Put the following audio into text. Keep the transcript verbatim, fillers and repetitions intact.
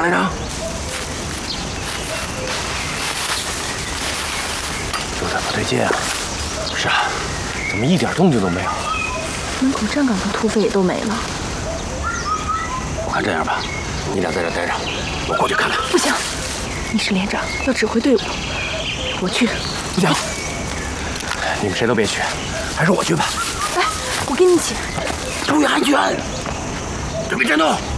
连长。有点不对劲啊。是啊，怎么一点动静都没有？ 门口站岗的土匪也都没了。 我看这样吧，你俩在这待着，我过去看看。 不行，你是连长，要指挥队伍，我去。 不行，你们谁都别去，还是我去吧。 来，我跟你一起。 注意安全，准备战斗。